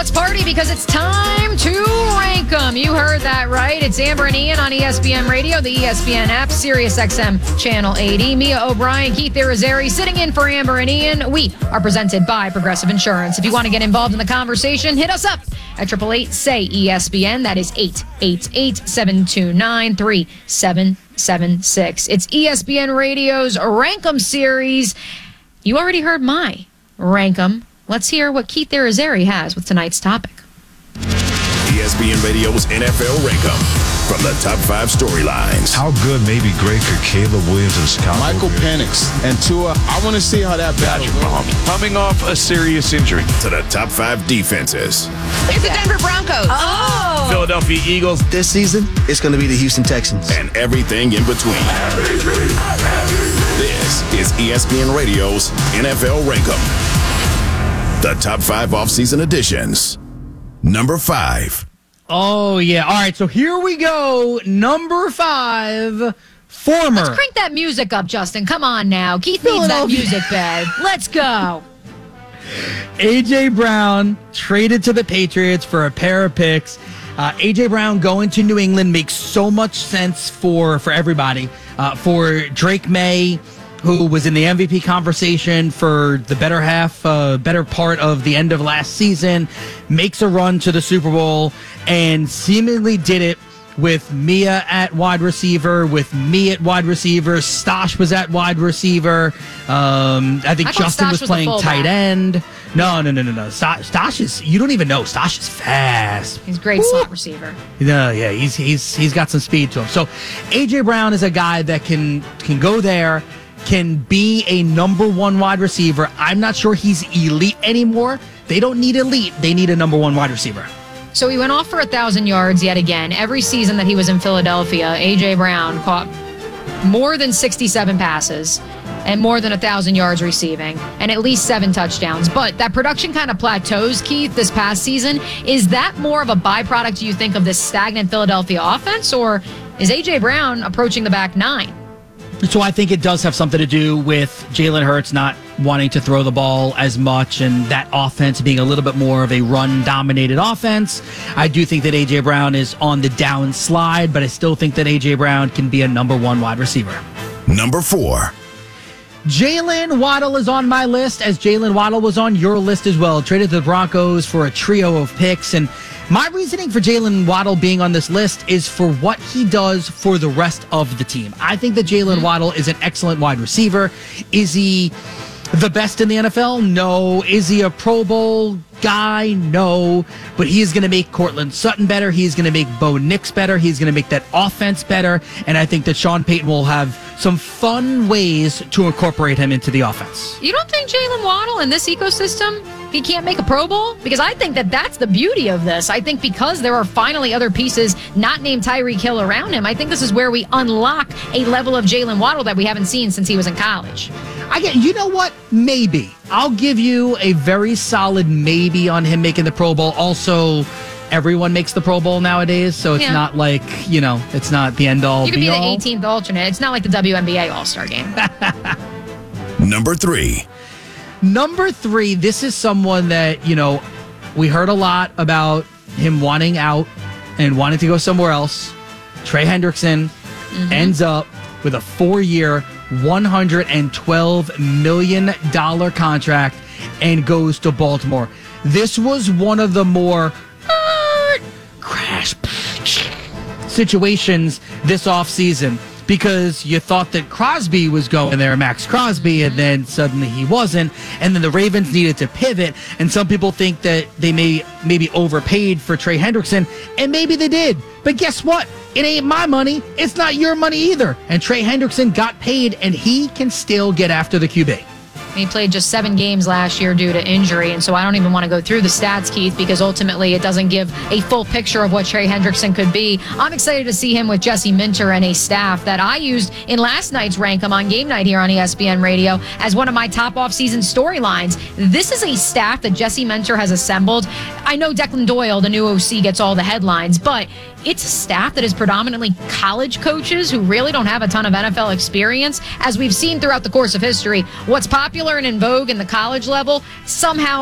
Let's party because it's time to rank them. You heard that right. It's Amber and Ian on ESPN Radio, the ESPN app, Sirius XM Channel 80. Mia O'Brien, Keith Irizarry sitting in for Amber and Ian. We are presented by Progressive Insurance. If you want to get involved in the conversation, hit us up at 888-SAY-ESPN. That is 888-729-3776. It's ESPN Radio's Rank 'em series. You already heard my Rank 'em. Let's hear what Keith Irizarry has with tonight's topic. ESPN Radio's NFL Rank 'em from the top 5 storylines. How good, maybe great, could Caleb Williams and Chicago Michael Penix and Tua. I want to see how that battle goes. coming off a serious injury. To the top 5 defenses. It's the Denver Broncos. Oh! Philadelphia Eagles. This season, it's going to be the Houston Texans. And everything in between. This is ESPN Radio's NFL Rank 'em. The top 5 offseason editions. Number 5. Oh, yeah. All right, so here we go. Number 5, former. Let's crank that music up, Justin. Come on now. Keith needs that music bed. Let's go. A.J. Brown traded to the Patriots for a pair of picks. A.J. Brown going to New England makes so much sense for everybody. For Drake May, who was in the MVP conversation for the better part of the end of last season, makes a run to the Super Bowl and seemingly did it with Mia at wide receiver, with me at wide receiver. Stosh was at wide receiver. I think Justin was playing tight end. No. Stosh is, you don't even know. Stosh is fast. He's a great slot receiver. Yeah, he's got some speed to him. So A.J. Brown is a guy that can go there, can be a number 1 wide receiver. I'm not sure he's elite anymore. They don't need elite. They need a number 1 wide receiver. So he went off for 1,000 yards yet again. Every season that he was in Philadelphia, A.J. Brown caught more than 67 passes and more than 1,000 yards receiving and at least 7 touchdowns. But that production kind of plateaus, Keith, this past season. Is that more of a byproduct, do you think, of this stagnant Philadelphia offense, or is A.J. Brown approaching the back 9? So I think it does have something to do with Jalen Hurts not wanting to throw the ball as much and that offense being a little bit more of a run-dominated offense. I do think that A.J. Brown is on the downslide, but I still think that A.J. Brown can be a number 1 wide receiver. Number 4. Jalen Waddle is on my list, as Jalen Waddle was on your list as well. Traded to the Broncos for a trio of picks, and my reasoning for Jalen Waddle being on this list is for what he does for the rest of the team. I think that Jalen Waddle is an excellent wide receiver. Is he the best in the NFL? No. Is he a Pro Bowl guy? No. But he is going to make Cortland Sutton better. He's going to make Bo Nix better. He's going to make that offense better. And I think that Sean Payton will have some fun ways to incorporate him into the offense. You don't think Jalen Waddle in this ecosystem, he can't make a Pro Bowl? Because I think that that's the beauty of this. I think because there are finally other pieces not named Tyreek Hill around him, I think this is where we unlock a level of Jalen Waddle that we haven't seen since he was in college. You know what? Maybe. I'll give you a very solid maybe on him making the Pro Bowl. Also, everyone makes the Pro Bowl nowadays, so it's not like, it's not the end-all, You could be the be-all. 18th alternate. It's not like the WNBA All-Star Game. Number 3. Number 3, this is someone that, we heard a lot about him wanting out and wanting to go somewhere else. Trey Hendrickson ends up with a 4-year, $112 million contract and goes to Baltimore. This was one of the more crash situations this offseason, because you thought that Crosby was going there, Max Crosby, and then suddenly he wasn't, and then the Ravens needed to pivot, and some people think that they maybe overpaid for Trey Hendrickson, and maybe they did. But guess what? It ain't my money. It's not your money either. And Trey Hendrickson got paid, and he can still get after the QB. He played just 7 games last year due to injury, and so I don't even want to go through the stats, Keith, because ultimately it doesn't give a full picture of what Trey Hendrickson could be. I'm excited to see him with Jesse Minter and a staff that I used in last night's Rank 'em on game night here on ESPN Radio as one of my top off-season storylines. This is a staff that Jesse Minter has assembled. I know Declan Doyle, the new OC, gets all the headlines, but it's a staff that is predominantly college coaches who really don't have a ton of NFL experience. As we've seen throughout the course of history, what's popular and in vogue in the college level somehow